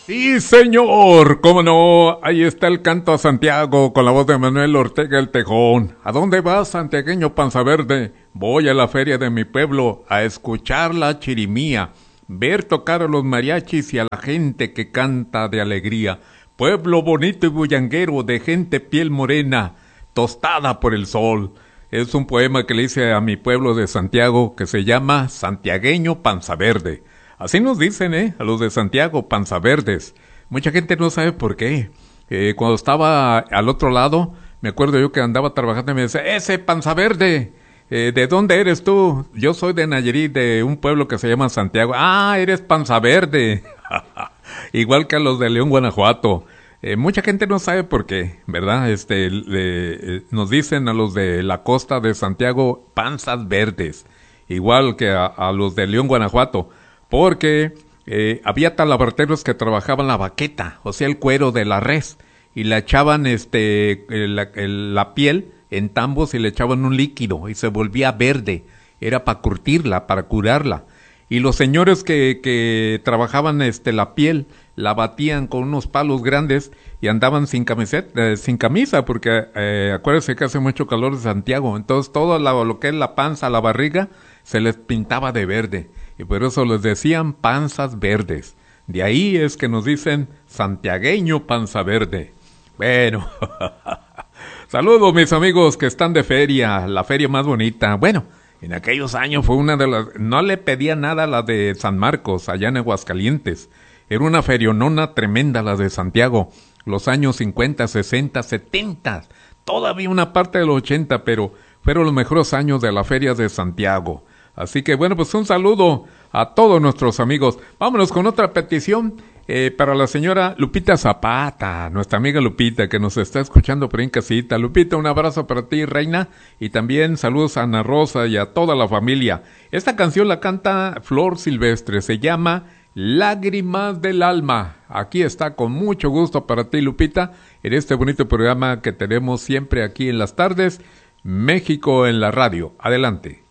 Sí, señor, cómo no, ahí está el canto a Santiago con la voz de Manuel Ortega el Tejón. ¿A dónde vas, santiagueño panza verde? Voy a la feria de mi pueblo a escuchar la chirimía, ver tocar a los mariachis y a la gente que canta de alegría. Pueblo bonito y bullanguero de gente piel morena, tostada por el sol. Es un poema que le hice a mi pueblo de Santiago que se llama Santiagueño panza verde. Así nos dicen, a los de Santiago, panza verdes. Mucha gente no sabe por qué. Cuando estaba al otro lado, me acuerdo yo que andaba trabajando y me decía, ese panza verde, ¿de dónde eres tú? Yo soy de Nayarit, de un pueblo que se llama Santiago. Ah, eres panza verde. Igual que a los de León, Guanajuato. Mucha gente no sabe por qué, ¿verdad? Nos dicen a los de la costa de Santiago, panzas verdes. Igual que a los de León, Guanajuato. Porque había talabarteros que trabajaban la baqueta, o sea, el cuero de la res, y le echaban la piel en tambos y le echaban un líquido y se volvía verde. Era para curtirla, para curarla. Y los señores que trabajaban la piel la batían con unos palos grandes y andaban sin camiseta, sin camisa, porque acuérdense que hace mucho calor en Santiago. Entonces todo lo que es la panza, la barriga, se les pintaba de verde. Y por eso les decían panzas verdes. De ahí es que nos dicen santiagueño panza verde. Bueno, saludos mis amigos que están de feria, la feria más bonita. Bueno, en aquellos años fue una de las... No le pedía nada a la de San Marcos, allá en Aguascalientes. Era una ferionona tremenda la de Santiago. Los años 50, 60, 70. Todavía una parte de los 80, pero fueron los mejores años de la feria de Santiago. Así que bueno, pues un saludo a todos nuestros amigos. Vámonos con otra petición para la señora Lupita Zapata, nuestra amiga Lupita que nos está escuchando por ahí en casita. Lupita, un abrazo para ti, reina, y también saludos a Ana Rosa y a toda la familia. Esta canción la canta Flor Silvestre, se llama Lágrimas del Alma. Aquí está con mucho gusto para ti, Lupita, en este bonito programa que tenemos siempre aquí en las tardes, México en la radio. Adelante.